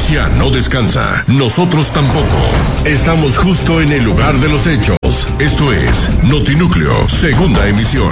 noticia no descansa. Nosotros tampoco. Estamos justo en el lugar de los hechos. Esto es Notinúcleo, segunda emisión.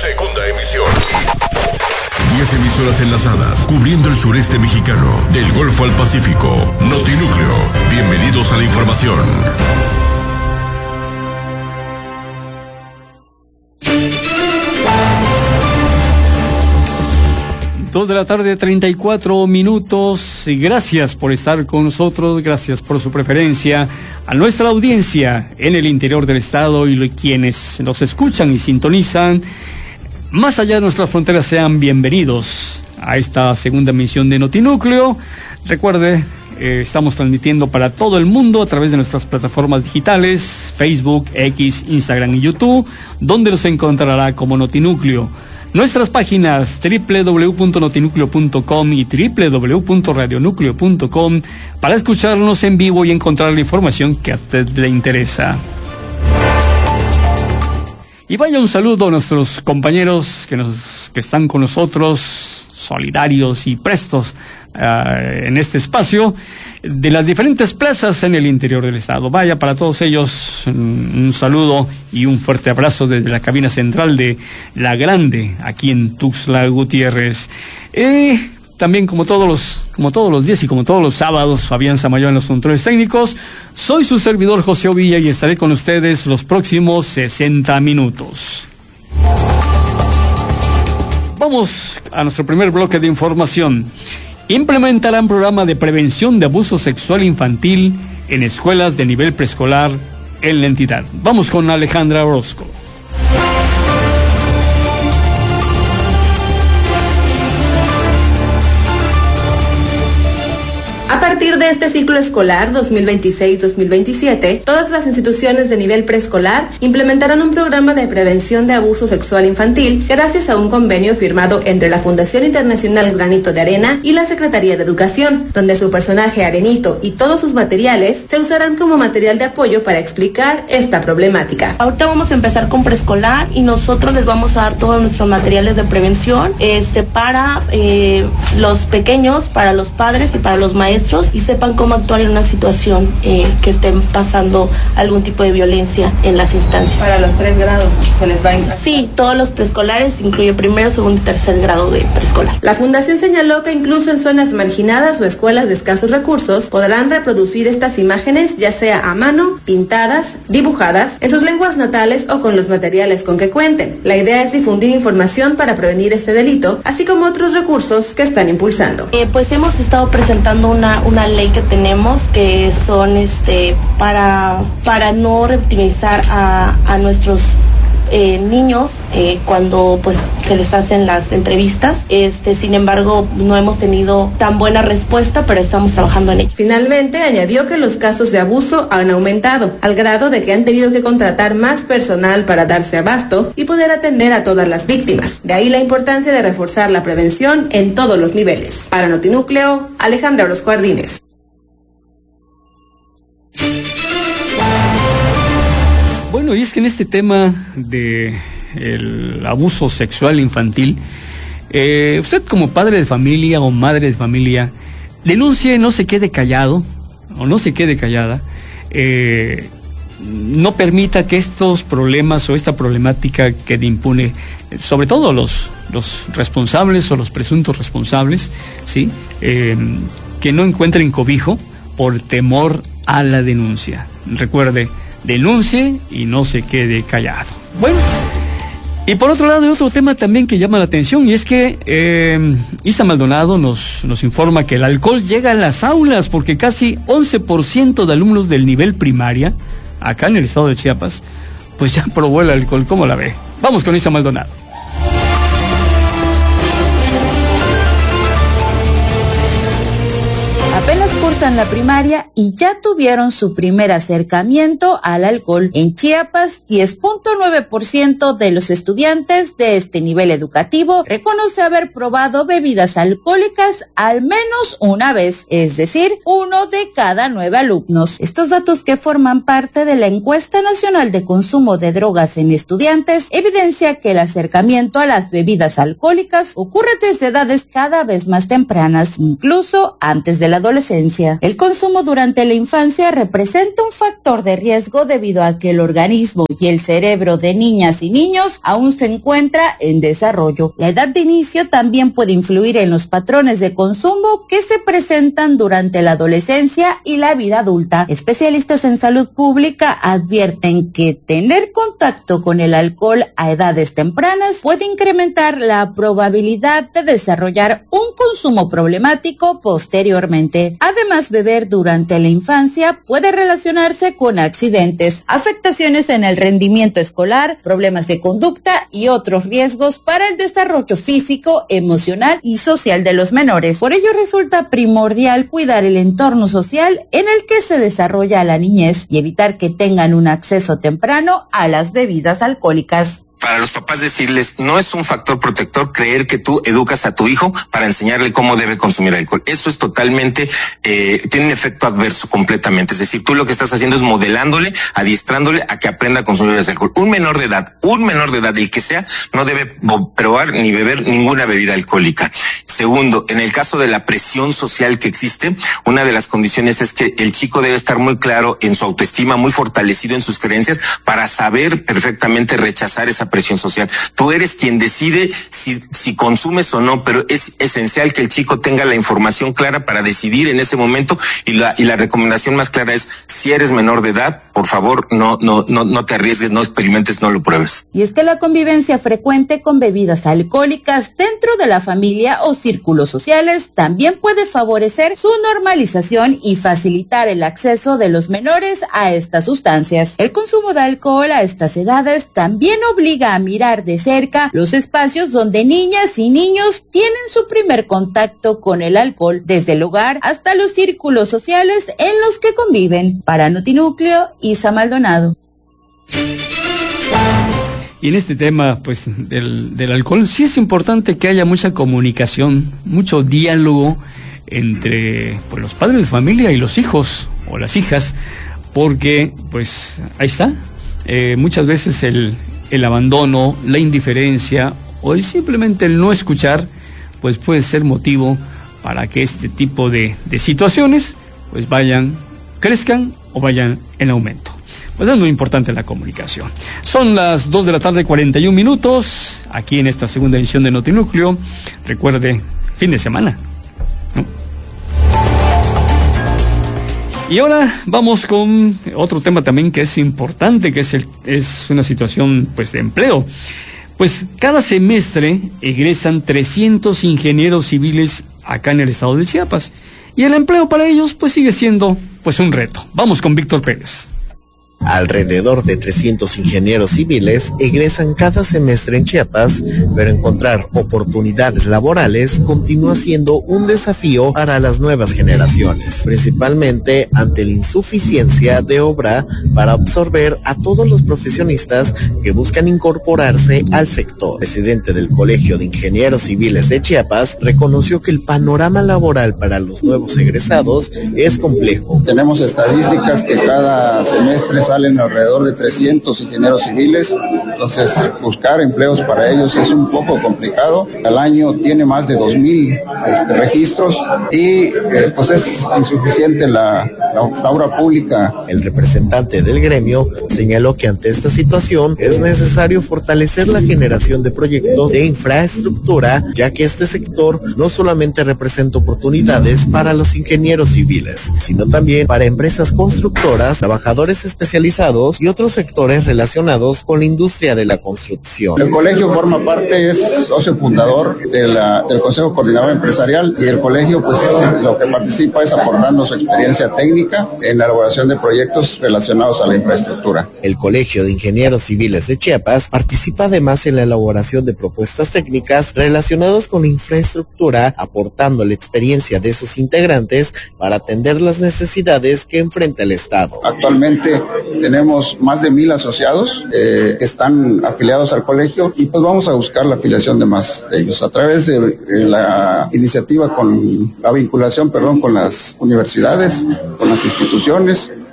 10 emisoras enlazadas, cubriendo el sureste mexicano, del Golfo al Pacífico. Notinúcleo, bienvenidos a la información. 2 de la tarde, 34 minutos. Y gracias por estar con nosotros, gracias por su preferencia. A nuestra audiencia en el interior del estado y quienes nos escuchan y sintonizan más allá de nuestras fronteras, sean bienvenidos a esta segunda emisión de Notinúcleo. Recuerde, estamos transmitiendo para todo el mundo a través de nuestras plataformas digitales, Facebook, X, Instagram y YouTube, donde nos encontrará como Notinúcleo. Nuestras páginas www.notinucleo.com y www.radionucleo.com para escucharnos en vivo y encontrar la información que a usted le interesa. Y vaya un saludo a nuestros compañeros que están con nosotros, solidarios y prestos en este espacio de las diferentes plazas en el interior del estado. Vaya, para todos ellos un saludo y un fuerte abrazo desde la cabina central de La Grande, aquí en Tuxtla Gutiérrez. También como todos los días y como todos los sábados, Fabián Samayoa en los controles técnicos. Soy su servidor José Ovilla y estaré con ustedes los próximos 60 minutos. Vamos a nuestro primer bloque de información. Implementarán programa de prevención de abuso sexual infantil en escuelas de nivel preescolar en la entidad. Vamos con Alejandra Orozco. A partir de este ciclo escolar 2026-2027, todas las instituciones de nivel preescolar implementarán un programa de prevención de abuso sexual infantil gracias a un convenio firmado entre la Fundación Internacional Granito de Arena y la Secretaría de Educación, donde su personaje Arenito y todos sus materiales se usarán como material de apoyo para explicar esta problemática. Ahorita vamos a empezar con preescolar y nosotros les vamos a dar todos nuestros materiales de prevención para los pequeños, para los padres y para los maestros, y sepan cómo actuar en una situación que estén pasando algún tipo de violencia en las instancias. Para los 3 grados se les va a impactar. Sí, todos los preescolares, incluye primero, segundo y tercer grado de preescolar. La fundación señaló que incluso en zonas marginadas o escuelas de escasos recursos podrán reproducir estas imágenes, ya sea a mano, pintadas, dibujadas, en sus lenguas natales o con los materiales con que cuenten. La idea es difundir información para prevenir este delito, así como otros recursos que están impulsando. Pues hemos estado presentando una ley que tenemos que son para no revictimizar a nuestros niños cuando pues se les hacen las entrevistas. Sin embargo, no hemos tenido tan buena respuesta, pero estamos trabajando en ello. Finalmente, añadió que los casos de abuso han aumentado, al grado de que han tenido que contratar más personal para darse abasto y poder atender a todas las víctimas. De ahí la importancia de reforzar la prevención en todos los niveles. Para Notinúcleo, Alejandra Orozco Ardínez. Bueno, y es que en este tema de el abuso sexual infantil, usted como padre de familia o madre de familia, denuncie, no se quede callado o no se quede callada, no permita que estos problemas o esta problemática quede impune, sobre todo los responsables o los presuntos responsables, ¿sí? Que no encuentren cobijo por temor a la denuncia. Recuerde, denuncie y no se quede callado. Bueno, y por otro lado hay otro tema también que llama la atención, y es que Isa Maldonado nos informa que el alcohol llega a las aulas, porque casi 11% de alumnos del nivel primaria acá en el estado de Chiapas pues ya probó el alcohol. ¿Cómo la ve? Vamos con Isa Maldonado. Apenas cursan la primaria y ya tuvieron su primer acercamiento al alcohol. En Chiapas, 10.9% de los estudiantes de este nivel educativo reconoce haber probado bebidas alcohólicas al menos una vez, es decir, 1 de cada 9 alumnos. Estos datos, que forman parte de la Encuesta Nacional de Consumo de Drogas en Estudiantes, evidencia que el acercamiento a las bebidas alcohólicas ocurre desde edades cada vez más tempranas, incluso antes de la adolescencia. infancia. El consumo durante la infancia representa un factor de riesgo debido a que el organismo y el cerebro de niñas y niños aún se encuentra en desarrollo. La edad de inicio también puede influir en los patrones de consumo que se presentan durante la adolescencia y la vida adulta. Especialistas en salud pública advierten que tener contacto con el alcohol a edades tempranas puede incrementar la probabilidad de desarrollar un consumo problemático posteriormente. Además, beber durante la infancia puede relacionarse con accidentes, afectaciones en el rendimiento escolar, problemas de conducta y otros riesgos para el desarrollo físico, emocional y social de los menores. Por ello resulta primordial cuidar el entorno social en el que se desarrolla la niñez y evitar que tengan un acceso temprano a las bebidas alcohólicas. Para los papás decirles, no es un factor protector creer que tú educas a tu hijo para enseñarle cómo debe consumir alcohol. Eso es totalmente, tiene un efecto adverso completamente. Es decir, tú lo que estás haciendo es modelándole, adiestrándole a que aprenda a consumir ese alcohol. Un menor de edad, el que sea, no debe probar ni beber ninguna bebida alcohólica. Segundo, en el caso de la presión social que existe, una de las condiciones es que el chico debe estar muy claro en su autoestima, muy fortalecido en sus creencias para saber perfectamente rechazar esa presión social. Tú eres quien decide si consumes o no, pero es esencial que el chico tenga la información clara para decidir en ese momento y la recomendación más clara es, si eres menor de edad, por favor, no te arriesgues, no experimentes, no lo pruebes. Y es que la convivencia frecuente con bebidas alcohólicas dentro de la familia o círculos sociales también puede favorecer su normalización y facilitar el acceso de los menores a estas sustancias. El consumo de alcohol a estas edades también obliga a mirar de cerca los espacios donde niñas y niños tienen su primer contacto con el alcohol, desde el hogar hasta los círculos sociales en los que conviven. Para Notinúcleo, Isa Maldonado. Y en este tema, pues, del alcohol, sí es importante que haya mucha comunicación, mucho diálogo entre, pues, los padres de familia y los hijos o las hijas, porque, pues, ahí está. Muchas veces el abandono, la indiferencia o simplemente el no escuchar, pues puede ser motivo para que este tipo de situaciones pues crezcan o vayan en aumento. Pues es muy importante la comunicación. Son las 2:41 p.m, aquí en esta segunda edición de Notinúcleo. Recuerde, fin de semana, ¿no? Y ahora vamos con otro tema también que es importante, que es una situación, pues, de empleo. Pues cada semestre egresan 300 ingenieros civiles acá en el estado de Chiapas. Y el empleo para ellos, pues, sigue siendo, pues, un reto. Vamos con Víctor Pérez. Alrededor de 300 ingenieros civiles egresan cada semestre en Chiapas, pero encontrar oportunidades laborales continúa siendo un desafío para las nuevas generaciones, principalmente ante la insuficiencia de obra para absorber a todos los profesionistas que buscan incorporarse al sector. El presidente del Colegio de Ingenieros Civiles de Chiapas reconoció que el panorama laboral para los nuevos egresados es complejo. Tenemos estadísticas que cada semestre salen alrededor de 300 ingenieros civiles, entonces buscar empleos para ellos es un poco complicado. Al año tiene más de 2,000 registros y pues es insuficiente la obra pública. El representante del gremio señaló que ante esta situación es necesario fortalecer la generación de proyectos de infraestructura, ya que este sector no solamente representa oportunidades para los ingenieros civiles, sino también para empresas constructoras, trabajadores especializados y otros sectores relacionados con la industria de la construcción. El colegio forma parte, es socio fundador del Consejo Coordinador Empresarial, y el colegio pues lo que participa es aportando su experiencia técnica en la elaboración de proyectos relacionados a la infraestructura. El Colegio de Ingenieros Civiles de Chiapas participa además en la elaboración de propuestas técnicas relacionadas con la infraestructura, aportando la experiencia de sus integrantes para atender las necesidades que enfrenta el Estado. Actualmente tenemos más de 1,000 asociados que están afiliados al colegio, y pues vamos a buscar la afiliación de más de ellos a través de la iniciativa con la vinculación, con las universidades, con las instituciones,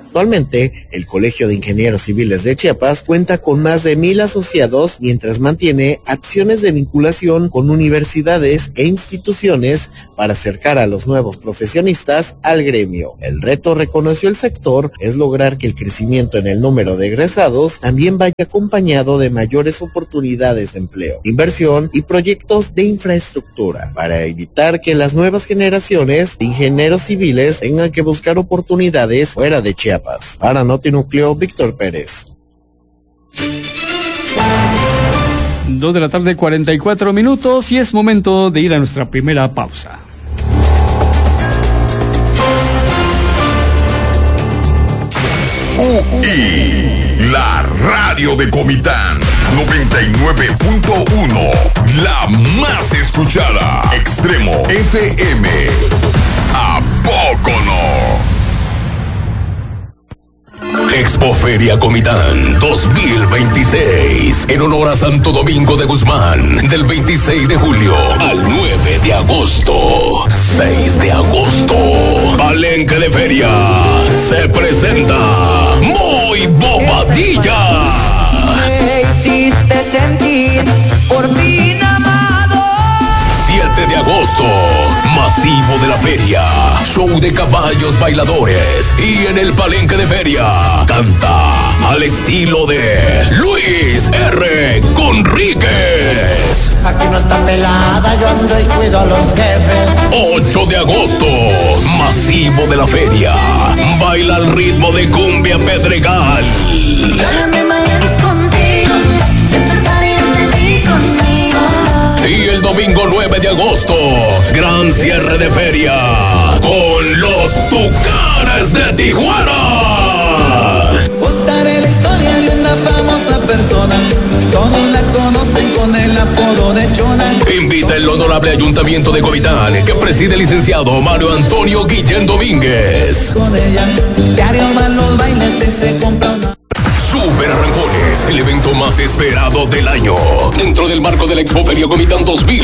Actualmente, el Colegio de Ingenieros Civiles de Chiapas cuenta con más de 1,000 asociados, mientras mantiene acciones de vinculación con universidades e instituciones para acercar a los nuevos profesionistas al gremio. El reto, reconoció el sector, es lograr que el crecimiento en el número de egresados también vaya acompañado de mayores oportunidades de empleo, inversión y proyectos de infraestructura, para evitar que las nuevas generaciones de ingenieros civiles tengan que buscar oportunidades fuera de Chiapas. Para Notinúcleo, Víctor Pérez. 2:44 p.m. y es momento de ir a nuestra primera pausa. La radio de Comitán 99.1, la más escuchada. Extremo FM. ¿A poco no? Expoferia Comitán 2026, en honor a Santo Domingo de Guzmán, del 26 de julio al 9 de agosto. 6 de agosto, Palenque de Feria, se presenta Muy Bobadilla. Me hiciste sentir por fin amado. 7 de agosto, Masivo de la Feria, show de caballos bailadores, y en el Palenque de Feria canta al estilo de Luis R. Conríquez. Aquí no está pelada, yo ando y cuido a los jefes. 8 de agosto, Masivo de la Feria, baila al ritmo de cumbia Pedregal. Y el domingo 9 de agosto, gran cierre de feria con los Tucanes de Tijuana. Contaré la historia de una famosa persona, todos la conocen con el apodo de Chona. Invita el honorable Ayuntamiento de Comitán, que preside el licenciado Mario Antonio Guillén Domínguez. Con ella, diario van los bailes y se compra una... Super Arrancones, el evento más esperado del año, dentro del marco de la Expoferia Comitán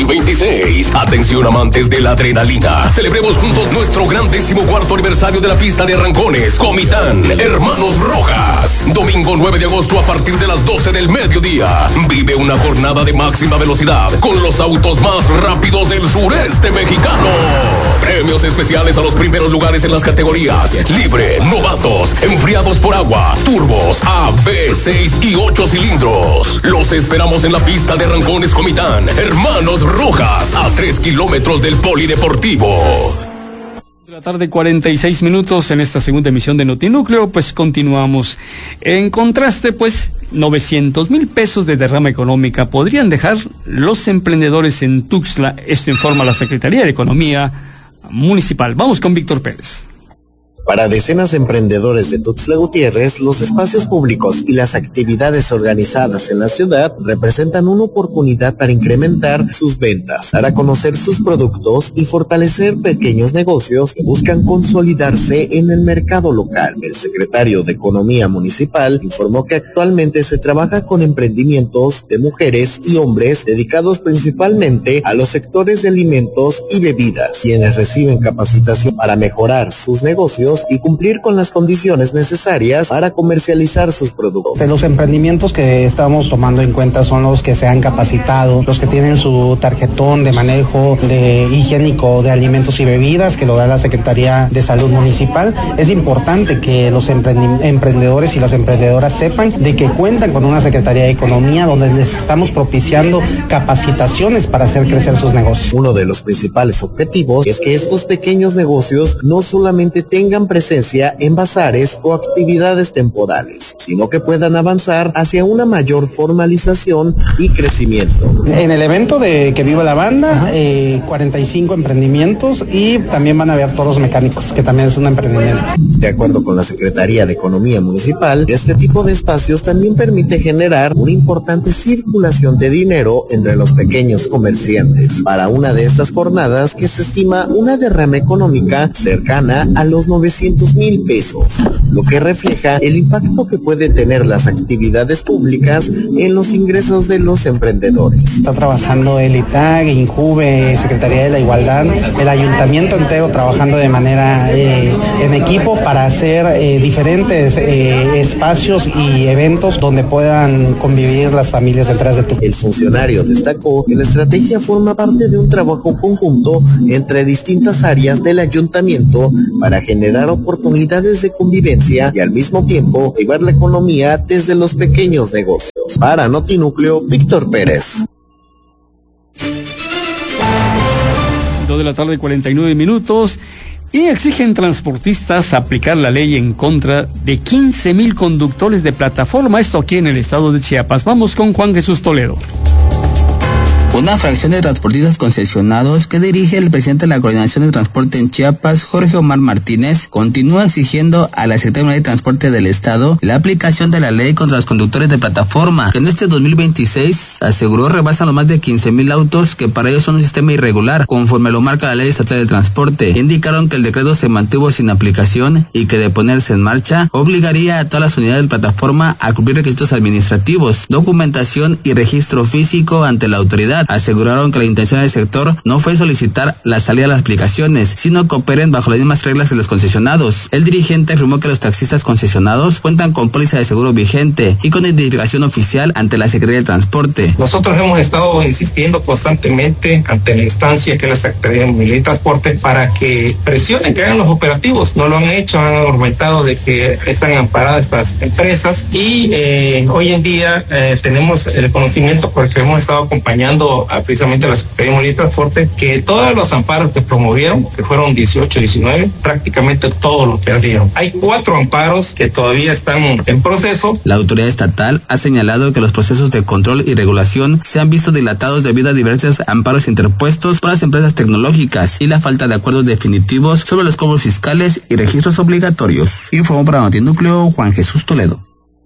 2026. Atención, amantes de la adrenalina, celebremos juntos nuestro gran 14º aniversario de la pista de arrancones Comitán Hermanos Rojas. Domingo 9 de agosto a partir de las 12 del mediodía. Vive una jornada de máxima velocidad con los autos más rápidos del sureste mexicano. Premios especiales a los primeros lugares en las categorías libre, novatos, enfriados por agua, turbos, A, B, 6 y 8 cilindros. Los esperamos en la pista de arrancones Comitán Hermanos Rojas, a 3 kilómetros del Polideportivo. De la tarde, 46 minutos en esta segunda emisión de Notinúcleo. Pues continuamos. En contraste, pues 900,000 pesos de derrama económica podrían dejar los emprendedores en Tuxtla. Esto informa la Secretaría de Economía Municipal. Vamos con Víctor Pérez. Para decenas de emprendedores de Tuxtla Gutiérrez, los espacios públicos y las actividades organizadas en la ciudad representan una oportunidad para incrementar sus ventas, dar a conocer sus productos y fortalecer pequeños negocios que buscan consolidarse en el mercado local. El secretario de Economía Municipal informó que actualmente se trabaja con emprendimientos de mujeres y hombres dedicados principalmente a los sectores de alimentos y bebidas, quienes reciben capacitación para mejorar sus negocios y cumplir con las condiciones necesarias para comercializar sus productos. De los emprendimientos que estamos tomando en cuenta son los que se han capacitado, los que tienen su tarjetón de manejo de higiénico de alimentos y bebidas que lo da la Secretaría de Salud Municipal. Es importante que los emprendedores y las emprendedoras sepan de que cuentan con una Secretaría de Economía donde les estamos propiciando capacitaciones para hacer crecer sus negocios. Uno de los principales objetivos es que estos pequeños negocios no solamente tengan presencia en bazares o actividades temporales, sino que puedan avanzar hacia una mayor formalización y crecimiento. En el evento de Que Viva la Banda, 45 emprendimientos y también van a haber toros mecánicos, que también es un emprendimiento. De acuerdo con la Secretaría de Economía Municipal, este tipo de espacios también permite generar una importante circulación de dinero entre los pequeños comerciantes. Para una de estas jornadas, que se estima una derrama económica cercana a los 900 300,000 pesos, lo que refleja el impacto que puede tener las actividades públicas en los ingresos de los emprendedores. Está trabajando el ITAG, INJUVE, Secretaría de la Igualdad, el ayuntamiento entero trabajando de manera en equipo para hacer diferentes espacios y eventos donde puedan convivir las familias detrás de tu. El funcionario destacó que la estrategia forma parte de un trabajo conjunto entre distintas áreas del ayuntamiento para generar oportunidades de convivencia y al mismo tiempo llevar la economía desde los pequeños negocios. Para Notinúcleo, Víctor Pérez. 2 de la tarde, 49 minutos. Y exigen transportistas aplicar la ley en contra de 15,000 conductores de plataforma, esto aquí en el estado de Chiapas. Vamos con Juan Jesús Toledo. Una fracción de transportistas concesionados que dirige el presidente de la Coordinación de Transporte en Chiapas, Jorge Omar Martínez, continúa exigiendo a la Secretaría de Transporte del Estado la aplicación de la ley contra los conductores de plataforma, que en este 2026 aseguró rebasan los más de 15,000 autos que para ellos son un sistema irregular, conforme lo marca la Ley Estatal de Transporte. Indicaron que el decreto se mantuvo sin aplicación y que de ponerse en marcha obligaría a todas las unidades de plataforma a cumplir requisitos administrativos, documentación y registro físico ante la autoridad. Aseguraron que la intención del sector no fue solicitar la salida de las aplicaciones, sino que operen bajo las mismas reglas de los concesionados. El dirigente afirmó que los taxistas concesionados cuentan con póliza de seguro vigente y con identificación oficial ante la Secretaría de Transporte. Nosotros hemos estado insistiendo constantemente ante la instancia que es la Secretaría de Movilidad y Transporte para que presionen, que hagan los operativos. No lo han hecho, han argumentado de que están amparadas estas empresas y hoy en día tenemos el conocimiento porque hemos estado acompañando precisamente a la Secretaría de Movilidad y Transporte que todos los amparos que promovieron, que fueron 18, 19, prácticamente todos los perdieron. Hay 4 amparos que todavía están en proceso. La autoridad estatal ha señalado que los procesos de control y regulación se han visto dilatados debido a diversos amparos interpuestos por las empresas tecnológicas y la falta de acuerdos definitivos sobre los cobros fiscales y registros obligatorios. Informó para Notinúcleo Juan Jesús Toledo.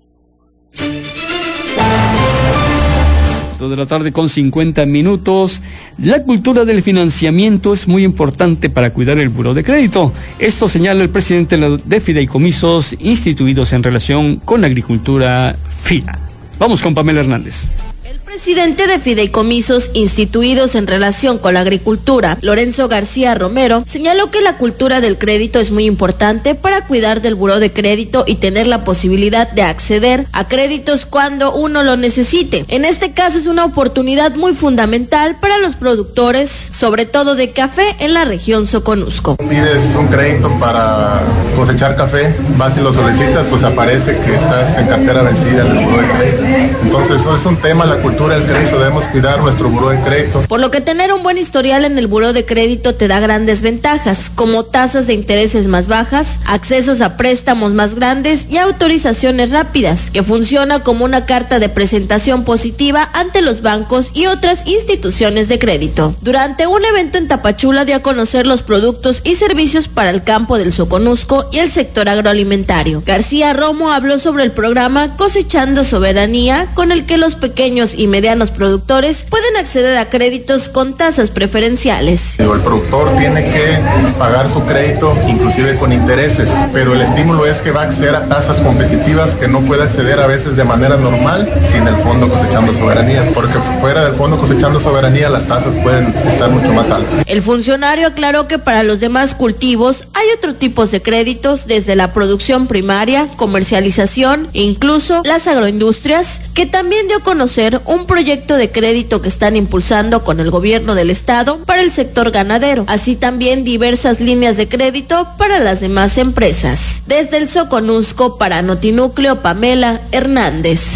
2 de la tarde con 50 minutos. La cultura del financiamiento es muy importante para cuidar el buró de crédito. Esto señala el presidente de Fideicomisos instituidos en relación con la agricultura, FIA. Vamos con Pamela Hernández. El presidente de Fideicomisos instituidos en relación con la agricultura, Lorenzo García Romero, señaló que la cultura del crédito es muy importante para cuidar del buró de crédito y tener la posibilidad de acceder a créditos cuando uno lo necesite. En este caso es una oportunidad muy fundamental para los productores, sobre todo de café en la región Soconusco. Pides un crédito para cosechar café, vas y lo solicitas, pues aparece que estás en cartera vencida en el buró de crédito. Entonces eso es un tema, la cultura del crédito, debemos cuidar nuestro buró de crédito. Por lo que tener un buen historial en el buró de crédito te da grandes ventajas, como tasas de intereses más bajas, accesos a préstamos más grandes y autorizaciones rápidas, que funciona como una carta de presentación positiva ante los bancos y otras instituciones de crédito. Durante un evento en Tapachula dio a conocer los productos y servicios para el campo del Soconusco y el sector agroalimentario. García Romo habló sobre el programa Cosechando Soberanía, con el que los pequeños y medianos productores pueden acceder a créditos con tasas preferenciales. El productor tiene que pagar su crédito inclusive con intereses, pero el estímulo es que va a acceder a tasas competitivas que no puede acceder a veces de manera normal sin el Fondo Cosechando Soberanía, porque fuera del Fondo Cosechando Soberanía las tasas pueden estar mucho más altas. El funcionario aclaró que para los demás cultivos hay otros tipos de créditos, desde la producción primaria, comercialización e incluso las agroindustrias, que también dio a conocer un proyecto de crédito que están impulsando con el gobierno del estado para el sector ganadero, así también diversas líneas de crédito para las demás empresas. Desde el Soconusco para Notinúcleo, Pamela Hernández.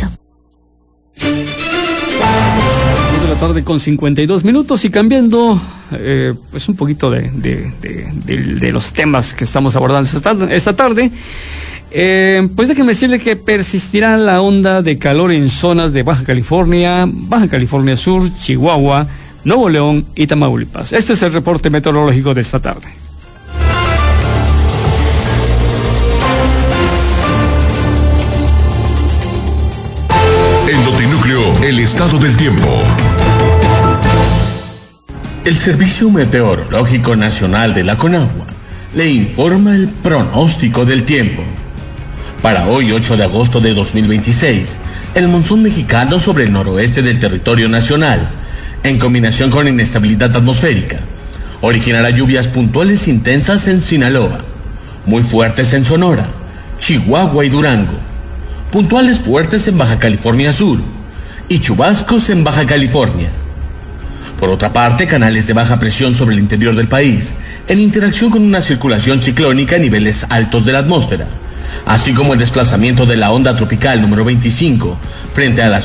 2 de la tarde con 52 minutos y cambiando pues un poquito de los temas que estamos abordando esta tarde. Pues déjenme decirle que persistirá la onda de calor en zonas de Baja California Sur, Chihuahua, Nuevo León y Tamaulipas. Este es el reporte meteorológico de esta tarde. En Notinúcleo, el estado del tiempo. El Servicio Meteorológico Nacional de la Conagua le informa el pronóstico del tiempo. Para hoy, 8 de agosto de 2026, el monzón mexicano sobre el noroeste del territorio nacional, en combinación con inestabilidad atmosférica, originará lluvias puntuales intensas en Sinaloa, muy fuertes en Sonora, Chihuahua y Durango, puntuales fuertes en Baja California Sur y chubascos en Baja California. Por otra parte, canales de baja presión sobre el interior del país, en interacción con una circulación ciclónica a niveles altos de la atmósfera, así como el desplazamiento de la onda tropical número 25 frente a las